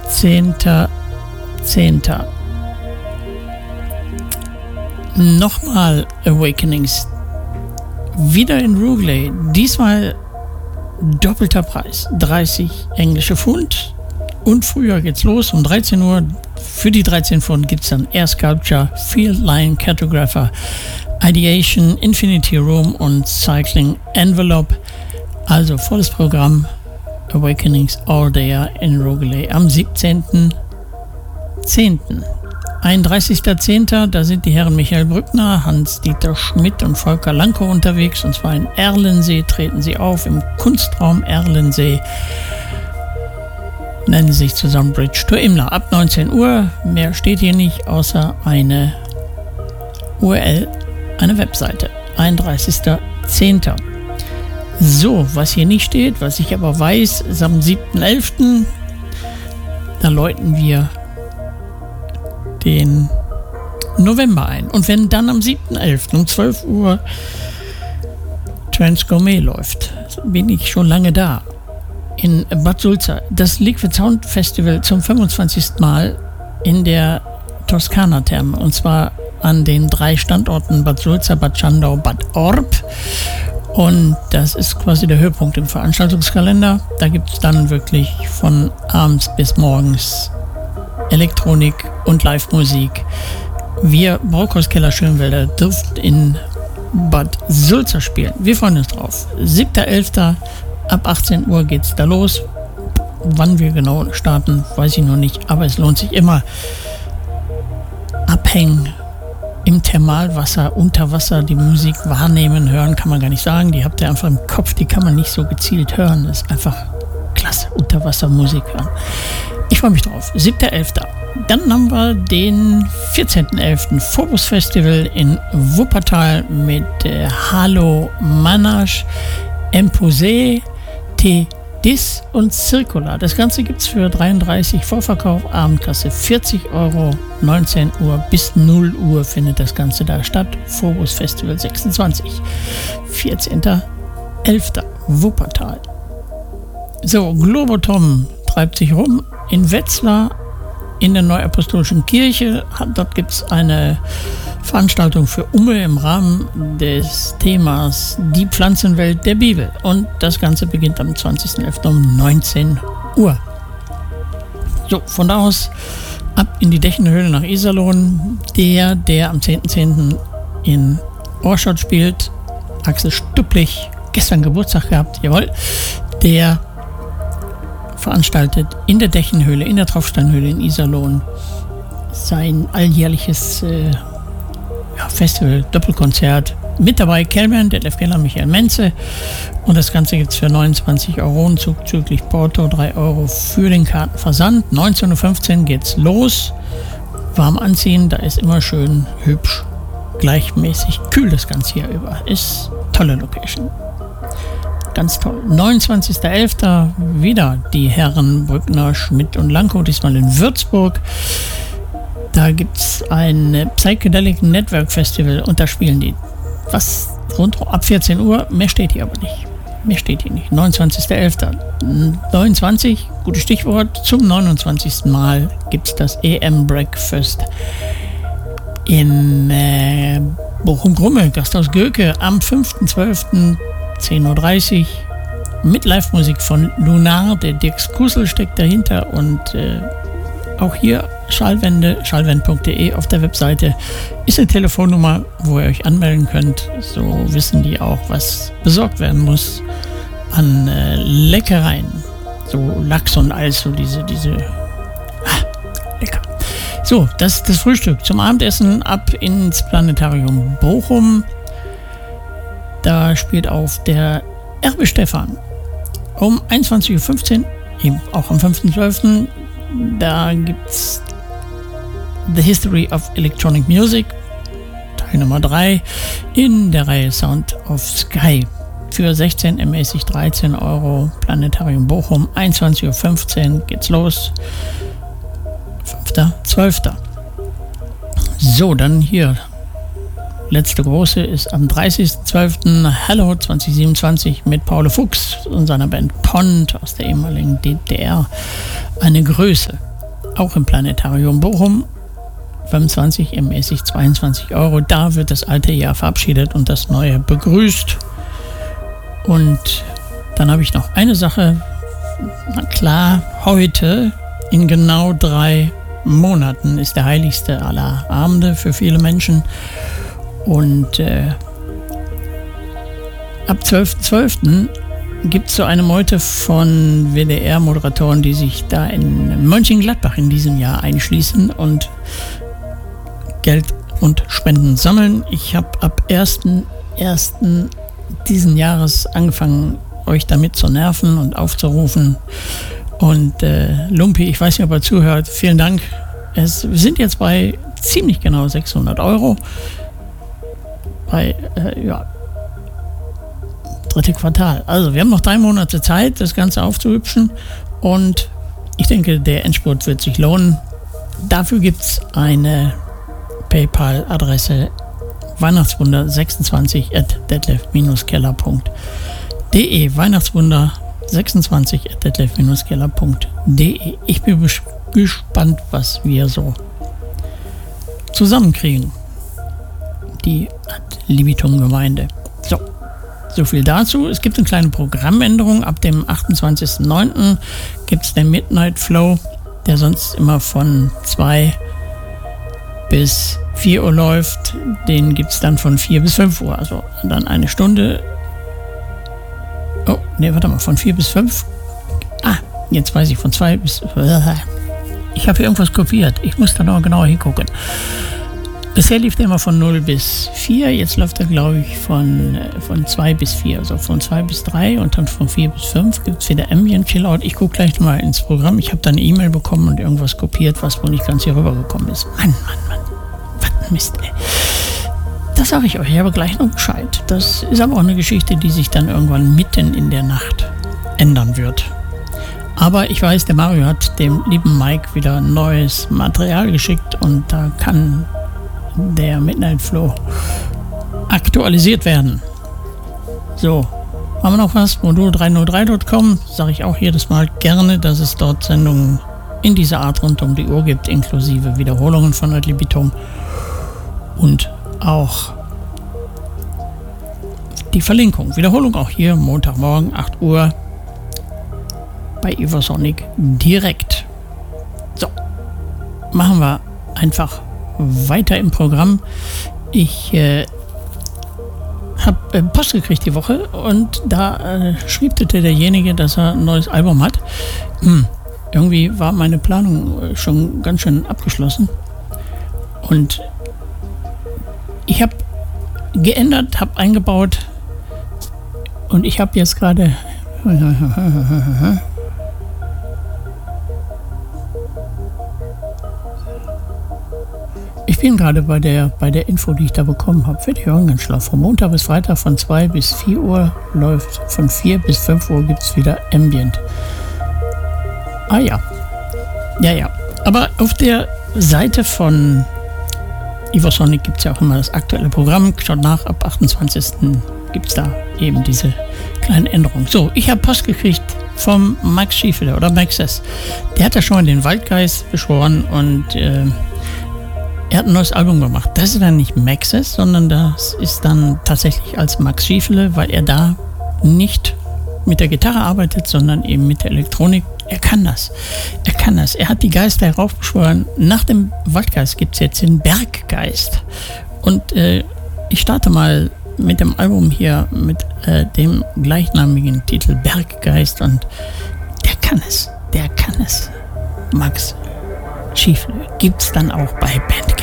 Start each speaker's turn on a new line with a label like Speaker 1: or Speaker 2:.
Speaker 1: 10.10. Nochmal Awakenings. Wieder in Rugeley. Diesmal doppelter Preis. 30 englische Pfund. Und früher geht's los um 13 Uhr. Für die 13 Pfund gibt es dann Air Sculpture, Field Line Cartographer, Ideation, Infinity Room und Cycling Envelope. Also volles Programm. Awakenings All Day in Rugeley am 17.10. 31.10. Da sind die Herren Michael Brückner, Hans-Dieter Schmidt und Volker Lankow unterwegs. Und zwar in Erlensee treten sie auf, im Kunstraum Erlensee. Nennen sich zusammen Bridge to Imla. Ab 19 Uhr. Mehr steht hier nicht, außer eine URL, eine Webseite. 31.10. So, was hier nicht steht, was ich aber weiß, ist am 7.11. Da läuten wir den November ein. Und wenn dann am 7.11. um 12 Uhr Transgourmet läuft, bin ich schon lange da. In Bad Sulza. Das Liquid Sound Festival zum 25. Mal in der Toskana-Therme. Und zwar an den 3 Standorten Bad Sulza, Bad Schandau, Bad Orb. Und das ist quasi der Höhepunkt im Veranstaltungskalender. Da gibt es dann wirklich von abends bis morgens Elektronik und Live-Musik. Wir, Brockhauskeller Schönwälder, dürfen in Bad Sulza spielen. Wir freuen uns drauf. 7.11. ab 18 Uhr geht's da los. Wann wir genau starten, weiß ich noch nicht. Aber es lohnt sich immer. Abhängen im Thermalwasser, unter Wasser, die Musik wahrnehmen, hören kann man gar nicht sagen. Die habt ihr einfach im Kopf, die kann man nicht so gezielt hören. Das ist einfach klasse, Unterwassermusik hören. Ich freue mich drauf. 7.11. Dann haben wir den 14.11. Phobos Festival in Wuppertal mit Halo Manage, Imposé, T-Dis und Circular. Das Ganze gibt es für 33 Vorverkauf, Abendkasse 40 Euro, 19 Uhr bis 0 Uhr findet das Ganze da statt. Phobos Festival 26. 14.11. Wuppertal. So, Globotom treibt sich rum in Wetzlar in der Neuapostolischen Kirche. Dort gibt es eine Veranstaltung für Umme im Rahmen des Themas Die Pflanzenwelt der Bibel. Und das Ganze beginnt am 20.11. um 19 Uhr. So, von da aus ab in die Dächenhöhle nach Iserlohn. Der am 10.10. in Orschot spielt, Axel Stüpplich, gestern Geburtstag gehabt, jawohl, der veranstaltet in der Dächenhöhle, in der Tropfsteinhöhle in Iserlohn sein alljährliches Festival, Doppelkonzert. Mit dabei Kelman, Detlef Keller, Michael Menze. Und das Ganze gibt es für 29 Euro zuzüglich Porto, 3 Euro für den Kartenversand. 19.15 Uhr geht's los. Warm anziehen, da ist immer schön hübsch, gleichmäßig kühl das Ganze hier über. Ist tolle Location. Ganz toll. 29.11. wieder die Herren Brückner, Schmidt und Lankow, diesmal in Würzburg. Da gibt es ein Psychedelic Network Festival und da spielen die was rund ab 14 Uhr. Mehr steht hier aber nicht. 29.11. 29, gutes Stichwort. Zum 29. Mal gibt es das EM Breakfast in Bochum-Grumme, Gasthaus Göke am 5.12. 10.30 Uhr mit Live-Musik von Lunar. Der Dirks Kussel steckt dahinter und auch hier schallwende.de auf der Webseite ist eine Telefonnummer, wo ihr euch anmelden könnt. So wissen die auch, was besorgt werden muss an Leckereien. So Lachs und Eis, so diese lecker. So, das ist das Frühstück. Zum Abendessen ab ins Planetarium Bochum. Da spielt auf der Erbe Stefan um 21.15 Uhr, eben auch am 5.12. Da gibt es The History of Electronic Music, Teil Nummer 3 in der Reihe Sound of Sky. Für 16 ermäßigt 13 Euro. Planetarium Bochum, 21.15 Uhr geht's los. 5.12. So, dann hier. Letzte große ist am 30.12. Hello 2027 mit Paul Fuchs und seiner Band Pond aus der ehemaligen DDR. Eine Größe. auch im Planetarium Bochum. 25, ermäßigt 22 Euro. Da wird das alte Jahr verabschiedet und das neue begrüßt. Und dann habe ich noch eine Sache. Na klar, heute in genau 3 Monaten ist der heiligste aller Abende für viele Menschen. Und ab 12.12. gibt es so eine Meute von WDR-Moderatoren, die sich da in Mönchengladbach in diesem Jahr einschließen und Geld und Spenden sammeln. Ich habe ab 1.1. diesen Jahres angefangen, euch damit zu nerven und aufzurufen. Und Lumpi, ich weiß nicht, ob er zuhört, vielen Dank. Wir sind jetzt bei ziemlich genau 600 Euro. Bei, dritte Quartal. Also wir haben noch 3 Monate Zeit, das Ganze aufzuhübschen. Und ich denke, der Endspurt wird sich lohnen. Dafür gibt es eine PayPal-Adresse weihnachtswunder26@detlef-keller.de weihnachtswunder26@detlef-keller.de. Ich bin gespannt, was wir so zusammenkriegen. Die Libitum-Gemeinde. So viel dazu. Es gibt eine kleine Programmänderung. Ab dem 28.09. gibt es den Midnight Flow, der sonst immer von 2 bis 4 Uhr läuft. Den gibt es dann von 4 bis 5 Uhr. Also dann eine Stunde. Oh, ne, warte mal. Von 4 bis 5. Jetzt weiß ich, von 2 bis... Ich habe hier irgendwas kopiert. Ich muss da noch genauer hingucken. Bisher lief der immer von 0 bis 4. Jetzt läuft er, glaube ich, von 2 bis 4. Also von 2 bis 3 und dann von 4 bis 5 gibt es wieder Ambient Chillout. Ich gucke gleich mal ins Programm. Ich habe da eine E-Mail bekommen und irgendwas kopiert, was wohl nicht ganz hier rübergekommen ist. Mann. Was ein Mist, ey. Das sage ich euch. Ich habe gleich noch Bescheid. Das ist aber auch eine Geschichte, die sich dann irgendwann mitten in der Nacht ändern wird. Aber ich weiß, der Mario hat dem lieben Mike wieder neues Material geschickt und da kann der Midnight Flow aktualisiert werden. So, haben wir noch was? Modul303.com, sage ich auch jedes Mal gerne, dass es dort Sendungen in dieser Art rund um die Uhr gibt, inklusive Wiederholungen von Ad Libitum und auch die Verlinkung. Wiederholung auch hier, Montagmorgen, 8 Uhr bei Evosonic direkt. So, machen wir einfach weiter im Programm. Ich habe Post gekriegt die Woche und da schriebte derjenige, dass er ein neues Album hat. Irgendwie war meine Planung schon ganz schön abgeschlossen und ich habe geändert, habe eingebaut und ich habe jetzt gerade Ich bin gerade bei der Info, die ich da bekommen habe. Für die hören ganz schlau. Von Montag bis Freitag von 2 bis 4 Uhr läuft. Von 4 bis 5 Uhr gibt es wieder Ambient. Ja. Aber auf der Seite von Evosonic gibt es ja auch immer das aktuelle Programm. Schaut nach, ab 28. gibt es da eben diese kleinen Änderungen. So, ich habe Post gekriegt vom Max Schiefele oder Maxes. Der hat ja schon mal den Waldgeist beschworen und er hat ein neues Album gemacht. Das ist dann nicht Maxes, sondern das ist dann tatsächlich als Max Schiefele, weil er da nicht mit der Gitarre arbeitet, sondern eben mit der Elektronik. Er kann das. Er hat die Geister heraufbeschworen. Nach dem Waldgeist gibt es jetzt den Berggeist. Und ich starte mal mit dem Album hier mit dem gleichnamigen Titel Berggeist und der kann es. Max Schiefele gibt's dann auch bei Bandcamp.